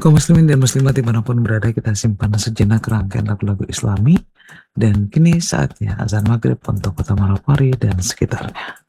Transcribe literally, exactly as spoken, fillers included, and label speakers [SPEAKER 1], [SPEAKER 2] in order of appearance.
[SPEAKER 1] kaum muslimin dan muslimat dimanapun berada, kita simpan sejenak rangkaian lagu-lagu Islami. Dan kini saatnya azan maghrib untuk kota Manokwari dan sekitarnya.